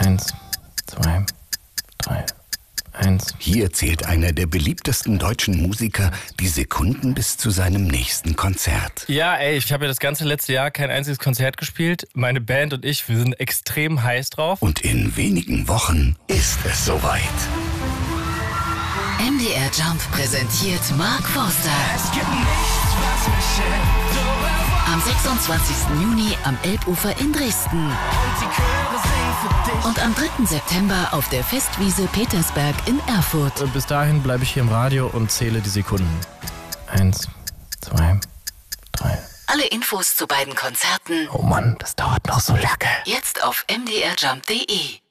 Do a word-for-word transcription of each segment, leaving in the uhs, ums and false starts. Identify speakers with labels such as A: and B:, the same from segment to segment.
A: Eins, zwei, drei, eins.
B: Hier zählt einer der beliebtesten deutschen Musiker die Sekunden bis zu seinem nächsten Konzert.
A: Ja, ey, ich habe ja das ganze letzte Jahr kein einziges Konzert gespielt. Meine Band und ich, wir sind extrem heiß drauf.
B: Und in wenigen Wochen ist es soweit.
C: M D R Jump präsentiert Mark Forster.
D: Es gibt nichts, was mich hält.
C: Am sechsundzwanzigsten Juni am Elbufer in Dresden.
D: Und die Chöre singen für dich.
C: Und am dritten September auf der Festwiese Petersberg in Erfurt.
A: Und bis dahin bleibe ich hier im Radio und zähle die Sekunden. Eins, zwei, drei.
C: Alle Infos zu beiden Konzerten
A: Oh Mann, das dauert noch so lange.
C: jetzt auf m d r jump punkt d e.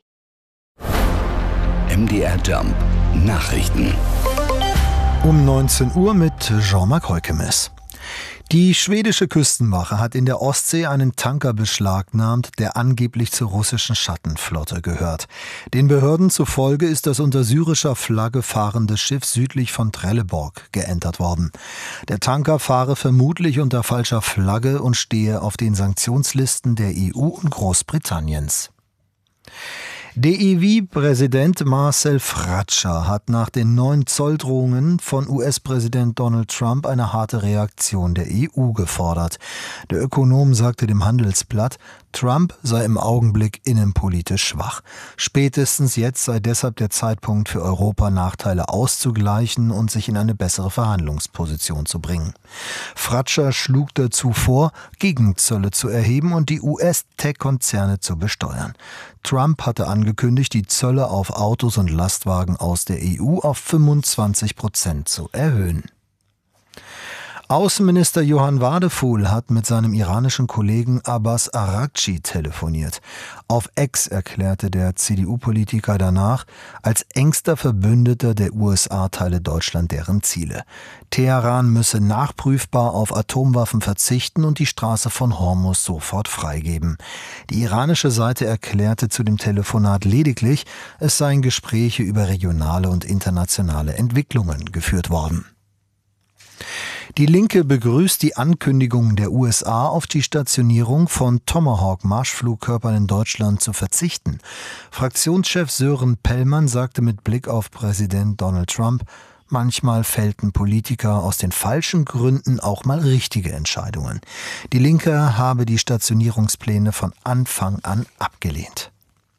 B: M D R Jump Nachrichten.
E: Um neunzehn Uhr mit Jean-Marc Heukemes. Die schwedische Küstenwache hat in der Ostsee einen Tanker beschlagnahmt, der angeblich zur russischen Schattenflotte gehört. Den Behörden zufolge ist das unter syrischer Flagge fahrende Schiff südlich von Trelleborg geentert worden. Der Tanker fahre vermutlich unter falscher Flagge und stehe auf den Sanktionslisten der E U und Großbritanniens. D E W-Präsident Marcel Fratscher hat nach den neuen Zolldrohungen von U S-Präsident Donald Trump eine harte Reaktion der E U gefordert. Der Ökonom sagte dem Handelsblatt, Trump sei im Augenblick innenpolitisch schwach. Spätestens jetzt sei deshalb der Zeitpunkt für Europa, Nachteile auszugleichen und sich in eine bessere Verhandlungsposition zu bringen. Fratscher schlug dazu vor, Gegenzölle zu erheben und die U S-Tech-Konzerne zu besteuern. Trump hatte angekündigt, die Zölle auf Autos und Lastwagen aus der E U auf fünfundzwanzig Prozent zu erhöhen. Außenminister Johann Wadefuhl hat mit seinem iranischen Kollegen Abbas Araghchi telefoniert. Auf X erklärte der C D U-Politiker danach, als engster Verbündeter der U S A teile Deutschland deren Ziele. Teheran müsse nachprüfbar auf Atomwaffen verzichten und die Straße von Hormuz sofort freigeben. Die iranische Seite erklärte zu dem Telefonat lediglich, es seien Gespräche über regionale und internationale Entwicklungen geführt worden. Die Linke begrüßt die Ankündigung der U S A, auf die Stationierung von Tomahawk-Marschflugkörpern in Deutschland zu verzichten. Fraktionschef Sören Pellmann sagte mit Blick auf Präsident Donald Trump, manchmal fällten Politiker aus den falschen Gründen auch mal richtige Entscheidungen. Die Linke habe die Stationierungspläne von Anfang an abgelehnt.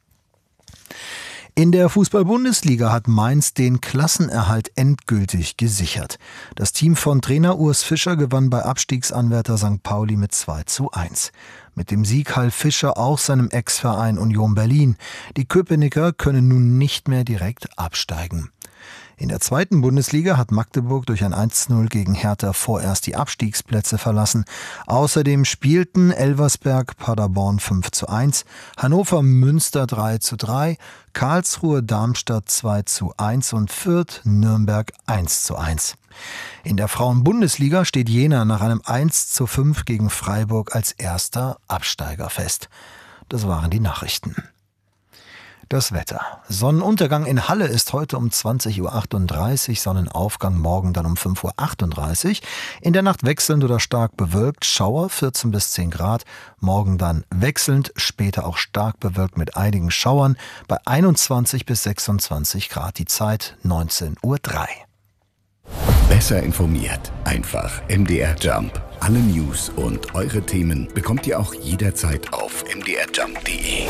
E: In der Fußball-Bundesliga hat Mainz den Klassenerhalt endgültig gesichert. Das Team von Trainer Urs Fischer gewann bei Abstiegsanwärter Sankt Pauli mit zwei zu eins. Mit dem Sieg half Fischer auch seinem Ex-Verein Union Berlin. Die Köpenicker können nun nicht mehr direkt absteigen. In der zweiten Bundesliga hat Magdeburg durch ein eins zu null gegen Hertha vorerst die Abstiegsplätze verlassen. Außerdem spielten Elversberg Paderborn fünf zu eins, Hannover Münster drei zu drei, Karlsruhe Darmstadt zwei zu eins und Fürth Nürnberg eins zu eins. In der Frauen-Bundesliga steht Jena nach einem eins zu fünf gegen Freiburg als erster Absteiger fest. Das waren die Nachrichten. Das Wetter. Sonnenuntergang in Halle ist heute um zwanzig Uhr achtunddreißig, Sonnenaufgang morgen dann um fünf Uhr achtunddreißig. In der Nacht wechselnd oder stark bewölkt, Schauer vierzehn bis zehn Grad. Morgen dann wechselnd, später auch stark bewölkt mit einigen Schauern bei einundzwanzig bis sechsundzwanzig Grad. Die Zeit neunzehn Uhr drei.
B: Besser informiert. Einfach M D R Jump. Alle News und eure Themen bekommt ihr auch jederzeit auf m d r jump punkt d e.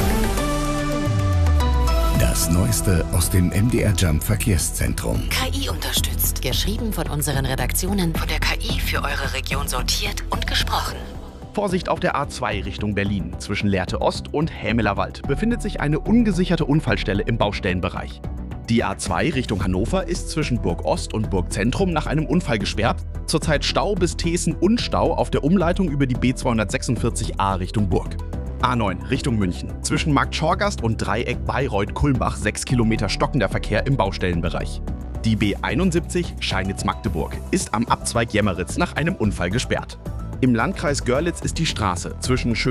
B: Das Neueste aus dem M D R Jump Verkehrszentrum.
C: K I unterstützt. Geschrieben von unseren Redaktionen, von der K I für eure Region sortiert und gesprochen.
F: Vorsicht auf der A zwei Richtung Berlin. Zwischen Lehrte Ost und Hämelerwald befindet sich eine ungesicherte Unfallstelle im Baustellenbereich. Die A zwei Richtung Hannover ist zwischen Burg Ost und Burg Zentrum nach einem Unfall gesperrt. Zurzeit Stau bis Thesen und Stau auf der Umleitung über die B zweihundertsechsundvierzig A Richtung Burg. A neun Richtung München. Zwischen Markt Schorgast und Dreieck Bayreuth-Kulmbach sechs Kilometer stockender Verkehr im Baustellenbereich. Die B einundsiebzig Scheinitz-Magdeburg ist am Abzweig Jemmeritz nach einem Unfall gesperrt. Im Landkreis Görlitz ist die Straße zwischen Schön